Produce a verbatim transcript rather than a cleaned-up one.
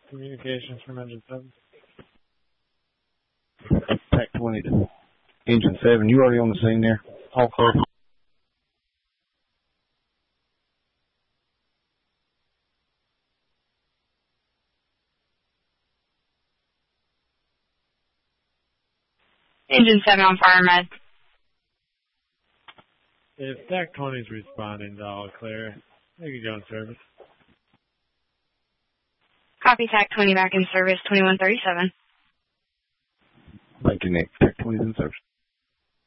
Communications from Engine seven. Tac twenty to Engine seven. You already on the scene there? All clear. Engine seven on fire med. If Tac twenty is responding to all clear, they can go in service. Copy Tac twenty back in service, twenty-one thirty-seven. Thank you, Nick. Tac twenty is in service.